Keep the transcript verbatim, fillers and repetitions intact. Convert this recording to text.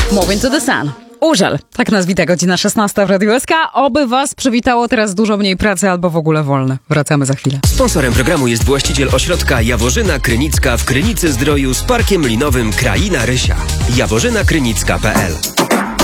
Moving to the Sun. Urzel, tak nas wita godzina szesnasta w Radiu S K. Oby was przywitało teraz dużo mniej pracy albo w ogóle wolne. Wracamy za chwilę. Sponsorem programu jest właściciel ośrodka Jaworzyna Krynicka w Krynicy Zdroju z parkiem linowym Kraina Rysia. jaworzyna krynicka kropka p l